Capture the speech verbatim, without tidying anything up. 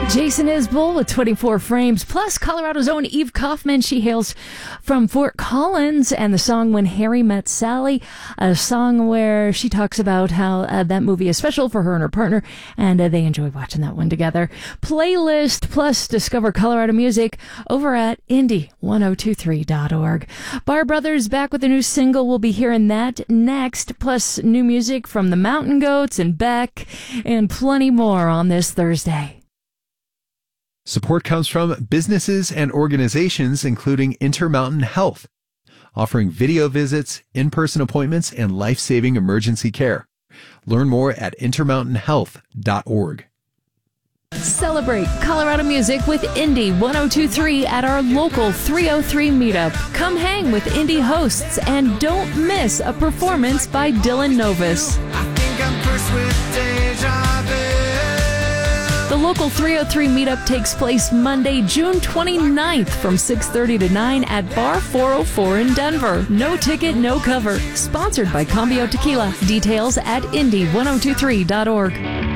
Jason Isbell with twenty-four frames, plus Colorado's own Eve Kaufman. She hails from Fort Collins, and the song When Harry Met Sally, a song where she talks about how uh, that movie is special for her and her partner, and uh, they enjoy watching that one together. Playlist plus discover Colorado music over at indie ten twenty-three dot org. Bar Brothers back with a new single. We'll be hearing that next, plus new music from the Mountain Goats and Beck, and plenty more on this Thursday. Support comes from businesses and organizations including Intermountain Health, offering video visits, in-person appointments, and life-saving emergency care. Learn more at intermountain health dot org. Celebrate Colorado music with Indie ten twenty-three at our local three oh three meetup. Come hang with Indie hosts and don't miss a performance by Dylan Novus. I think I'm cursed with deja vu. The local three oh three meetup takes place Monday, June twenty-ninth from six thirty to nine at Bar four oh four in Denver. No ticket, no cover. Sponsored by Cambio Tequila. Details at indie ten twenty-three dot org.